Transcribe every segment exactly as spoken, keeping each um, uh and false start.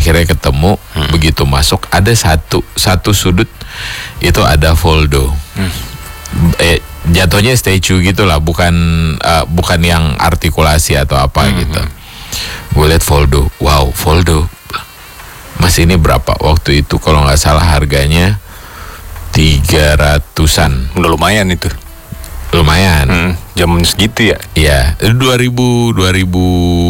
Akhirnya ketemu, hmm. begitu masuk ada satu satu sudut itu ada Voldo. Hmm. Eh, jatuhnya statue gitulah, bukan uh, bukan yang artikulasi atau apa hmm. gitu. Gue liat Voldo, wow Voldo. Mas ini berapa waktu itu kalau nggak salah harganya tiga ratusan. Udah lumayan itu. Lumayan. Hmm, zaman segitu ya? Iya, dua ribu dua ribu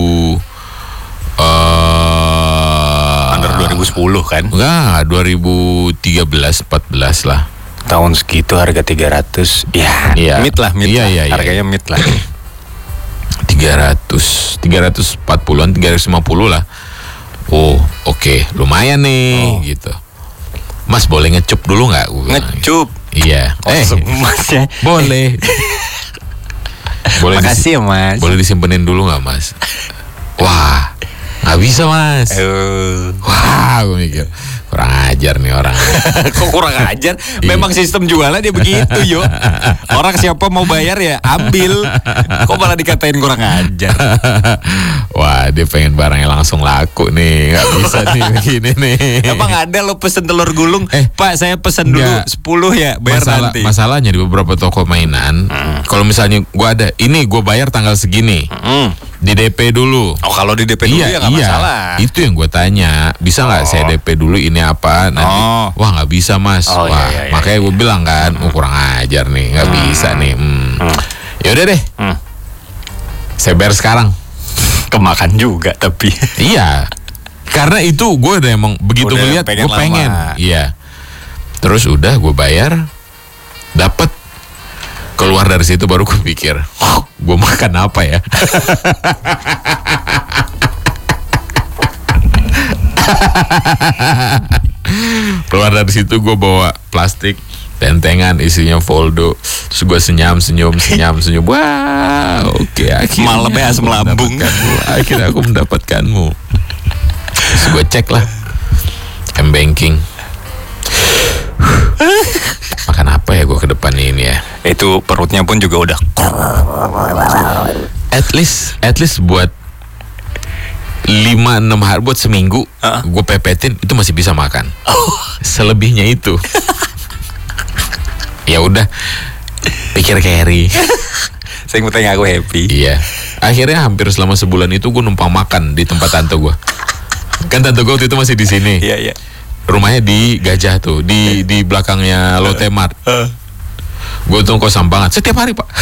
uh, under dua ribu sepuluh kan? Enggak, dua ribu tiga belas empat belas lah. Tahun segitu harga tiga ratus. Ya, iya. mid lah, mid iya, lah. Iya, harganya iya. mid lah. tiga ratus, tiga ratus empat puluhan, tiga ratus lima puluh lah. Oh, oke, okay. Lumayan nih oh. gitu. Mas boleh ngecup dulu nggak? Ngecup? Iya. Oh, eh, mas ya. Boleh. Boleh. Makasih ya mas. Boleh disimpenin dulu nggak mas? Wah, nggak bisa mas. Uh. Wah, gue mikir kurang ajar nih orang. Kok kurang ajar? Memang sistem jualan dia begitu yo. Orang siapa mau bayar ya ambil. Kok malah dikatain kurang ajar? Wah, dia pengen barangnya langsung laku nih. Gak bisa nih begini nih. Emang ada lo pesen telur gulung? Eh, Pak saya pesen dulu enggak. sepuluh ya, bayar Masalah, nanti. Masalahnya di beberapa toko mainan, hmm. kalau misalnya gue ada, ini gue bayar tanggal segini, hmm. di D P dulu. Oh kalau di D P dulu iya, ya gak iya. masalah. Itu yang gue tanya, bisa nggak oh. saya D P dulu ini apa? Nanti, oh. wah nggak bisa mas. Oh, wah, iya, iya, makanya iya. gue bilang kan, oh, kurang ajar nih, nggak hmm. bisa nih. Hmm. Hmm. Ya udah deh, hmm. saya bayar sekarang. Kemakan juga tapi. Iya, karena itu gue udah emang begitu udah ngeliat, gue pengen. Iya. Terus udah gue bayar, dapet. Keluar dari situ baru gue pikir, oh, gue makan apa ya? Keluar dari situ gue bawa plastik tentengan isinya Voldo. Terus gue senyum senyum senyum senyum. Wah, oke okay, akhirnya malamnya asam lambung. Akhirnya aku mendapatkanmu. Terus gue cek lah M-banking. Makan apa ya gue ke depan ini ya? Itu perutnya pun juga udah. At least, at least buat lima enam hari, buat seminggu, uh-uh. gue pepetin itu masih bisa makan. Oh. Selebihnya itu, ya udah, pikir carry. Saya penting aku happy. Iya. Akhirnya hampir selama sebulan itu gue numpang makan di tempat tante gue. Kan tante gue waktu itu masih di sini. Iya iya. Rumahnya di Gajah tuh, di di belakangnya Lotte Mart. Uh. Gue tuh kok sampangan setiap hari pak.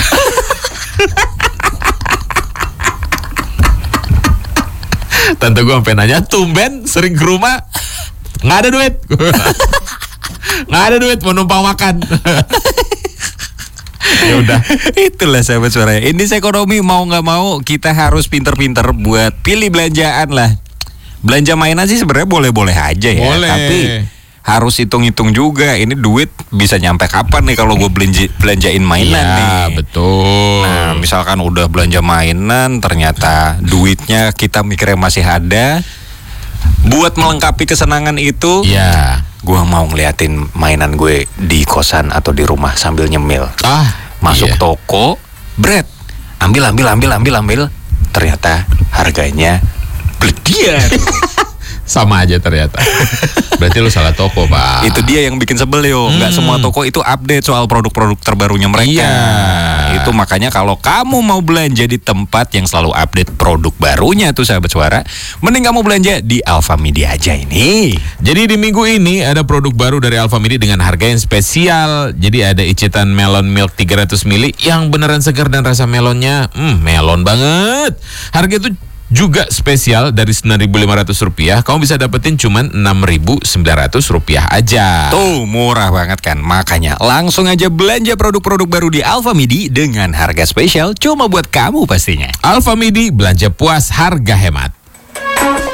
Tante gue sampai nanya, tumben sering ke rumah, nggak ada duit, nggak ada duit mau numpang makan. Ya udah, itulah sahabat suara. Ini ekonomi mau nggak mau kita harus pinter-pinter buat pilih belanjaan lah. Belanja mainan sih sebenarnya boleh-boleh aja ya, boleh. Tapi harus hitung-hitung juga. Ini duit bisa nyampe kapan nih kalau gue belanja belanjain mainan ya, nih. Betul. Nah, misalkan udah belanja mainan, ternyata duitnya kita mikirnya masih ada. Buat melengkapi kesenangan itu, ya, gue mau ngeliatin mainan gue di kosan atau di rumah sambil nyemil. Ah, masuk iya. toko, bread, ambil, ambil, ambil, ambil, ambil. Ternyata harganya bledian. Sama aja ternyata. Berarti lu salah toko pak. Itu dia yang bikin sebel yo. hmm. Nggak semua toko itu update soal produk-produk terbarunya mereka. Iya. Itu makanya kalau kamu mau belanja di tempat yang selalu update produk barunya tuh sahabat suara, mending kamu belanja di Alfamidi aja ini. Jadi di minggu ini ada produk baru dari Alfamidi dengan harga yang spesial. Jadi ada icitan melon milk tiga ratus mililiter yang beneran segar dan rasa melonnya hmm, melon banget. Harga itu juga spesial dari sembilan ribu lima ratus rupiah. Kamu bisa dapetin cuman enam ribu sembilan ratus rupiah aja. Tuh murah banget kan. Makanya langsung aja belanja produk-produk baru di Alfamidi dengan harga spesial cuma buat kamu pastinya. Alfamidi, belanja puas, harga hemat.